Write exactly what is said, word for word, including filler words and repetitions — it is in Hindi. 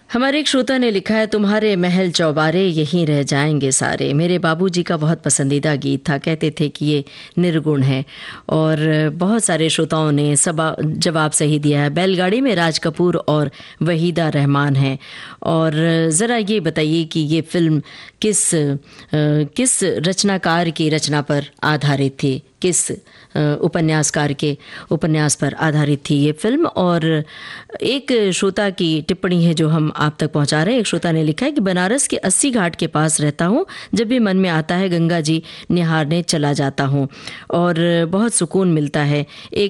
हमारे एक श्रोता ने लिखा है, तुम्हारे महल चौबारे यहीं रह जाएंगे सारे। मेरे बाबूजी का बहुत पसंदीदा गीत था, कहते थे कि ये निर्गुण है। और बहुत सारे श्रोताओं ने सबा जवाब सही दिया है। बैलगाड़ी में राज कपूर और वहीदा रहमान हैं। और ज़रा ये बताइए कि ये फिल्म किस किस रचनाकार की रचना पर आधारित थी, किस उपन्यासकार के उपन्यास पर आधारित थी ये फिल्म। और एक श्रोता की टिप्पणी है जो हम आप तक पहुंचा रहे हैं। एक श्रोता ने लिखा है कि बनारस के अस्सी घाट के पास रहता हूं, जब भी मन में आता है गंगा जी निहारने चला जाता हूं और बहुत सुकून मिलता है। एक